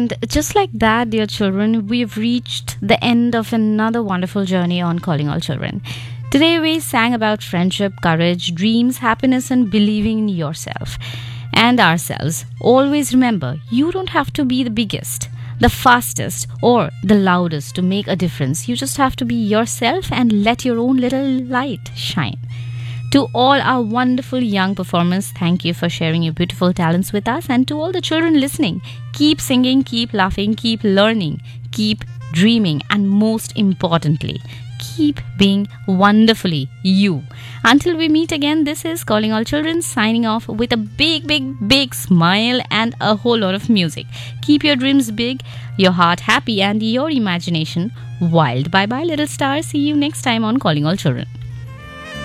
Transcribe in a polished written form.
And just like that, dear children, we've reached the end of another wonderful journey on Calling All Children. Today, we sang about friendship, courage, dreams, happiness, and believing in yourself and ourselves. Always remember, you don't have to be the biggest, the fastest, or the loudest to make a difference. You just have to be yourself and let your own little light shine. To all our wonderful young performers, thank you for sharing your beautiful talents with us. And to all the children listening, keep singing, keep laughing, keep learning, keep dreaming, and most importantly, keep being wonderfully you. Until we meet again, this is Calling All Children signing off with a big, big, big smile and a whole lot of music. Keep your dreams big, your heart happy, and your imagination wild. Bye bye, little stars. See you next time on Calling All Children.